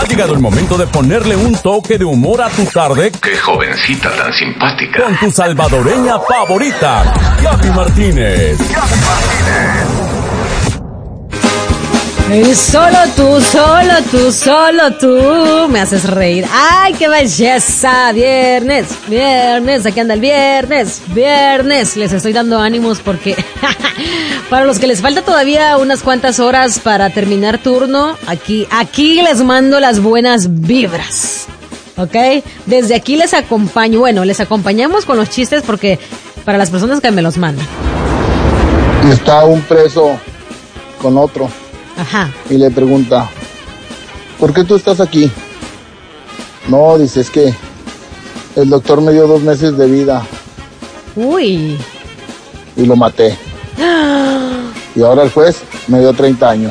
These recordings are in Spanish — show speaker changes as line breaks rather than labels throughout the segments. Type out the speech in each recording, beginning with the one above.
Ha llegado el momento de ponerle un toque de humor a tu tarde.
¡Qué jovencita tan simpática!
Con tu salvadoreña favorita, Gaby Martínez.
Y solo tú me haces reír. ¡Ay, qué belleza! Viernes, aquí anda el viernes. Les estoy dando ánimos porque para los que les falta todavía unas cuantas horas para terminar turno, aquí les mando las buenas vibras. ¿Ok? Desde aquí les acompaño. Bueno, les acompañamos con los chistes porque para las personas que me los mandan.
Está un preso con otro.
Ajá.
Y le pregunta, ¿por qué tú estás aquí? No, dice, es que el doctor me dio 2 meses de vida.
Uy.
Y lo maté. Y ahora el juez me dio 30 años.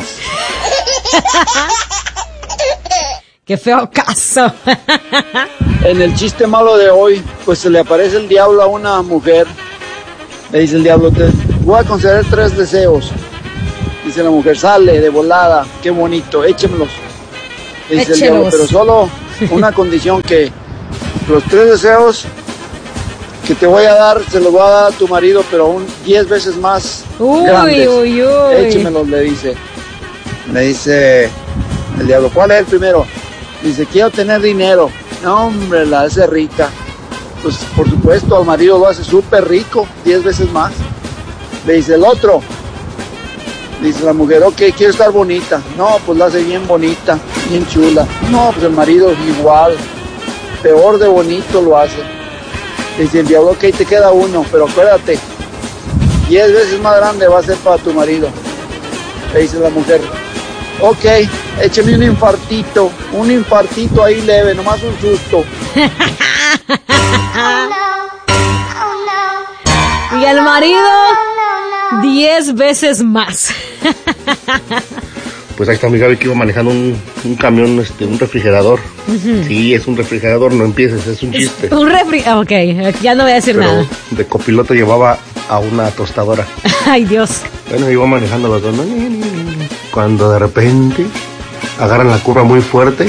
Qué feo caso.
En el chiste malo de hoy, pues se le aparece el diablo a una mujer. Le dice el diablo, te voy a conceder 3 deseos. Dice la mujer, sale de volada, qué bonito, échemelos. Dice el diablo, pero solo una condición, que los 3 deseos que te voy a dar, se los voy a dar a tu marido, pero aún 10 veces más grandes. Échemelos, le dice. Le dice el diablo, ¿cuál es el primero? Dice, quiero tener dinero. No, hombre, la hace rica. Pues por supuesto, al marido lo hace súper rico, 10 veces más. Le dice el otro. Dice la mujer, ok, quiero estar bonita. No, pues la hace bien bonita, bien chula. No, pues el marido es igual, peor de bonito lo hace. Dice el diablo, ok, te queda uno, pero acuérdate, 10 veces más grande va a ser para tu marido. Le dice la mujer, ok, écheme un infartito ahí leve, nomás un susto.
Y el marido, 10 veces más.
Pues ahí está mi Gaby, que iba manejando un camión, un refrigerador. Uh-huh. Sí, es un refrigerador, no empieces, es un chiste.
Ok, ya no voy a decir nada.
De copiloto llevaba a una tostadora.
Ay, Dios.
Bueno, iba manejando los dos, ¿no? Cuando de repente agarran la curva muy fuerte.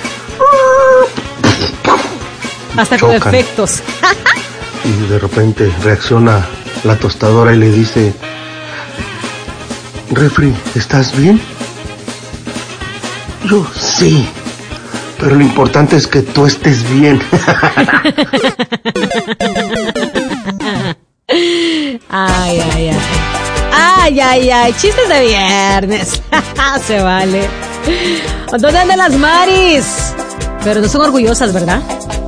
Hasta chocan. Con efectos.
Y de repente reacciona la tostadora y le dice, refri, ¿estás bien? Yo, sí, pero lo importante es que tú estés bien.
Ay, chistes de viernes. Se vale. ¿Dónde andan las Maris? Pero no son orgullosas, ¿verdad?